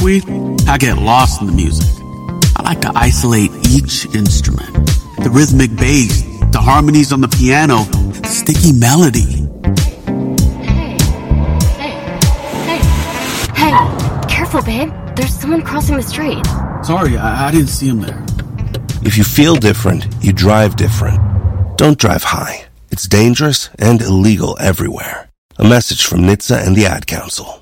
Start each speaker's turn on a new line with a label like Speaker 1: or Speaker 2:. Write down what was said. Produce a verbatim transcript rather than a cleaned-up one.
Speaker 1: We, I get lost in the music. I like to isolate each instrument. The rhythmic bass, the harmonies on the piano, the sticky melody.
Speaker 2: Hey, hey, hey, hey, careful, babe. There's someone crossing the street.
Speaker 1: Sorry, I, I didn't see him there.
Speaker 3: If you feel different, you drive different. Don't drive high. It's dangerous and illegal everywhere. A message from N H T S A and the Ad Council.